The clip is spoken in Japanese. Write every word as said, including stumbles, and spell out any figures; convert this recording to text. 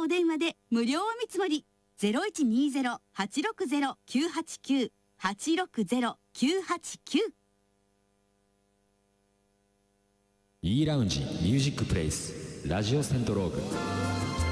お電話で無料お見積もり ゼロいちにゼロ はちろくゼロ きゅうはちきゅう はちろくゼロ きゅうはちきゅう。 E ラウンジミュージックプレイスラジオセントローグ。